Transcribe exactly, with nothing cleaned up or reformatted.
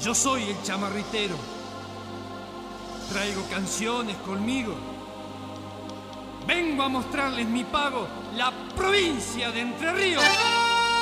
Yo soy el chamarritero. Traigo canciones conmigo. Vengo a mostrarles mi pago, la provincia de Entre Ríos.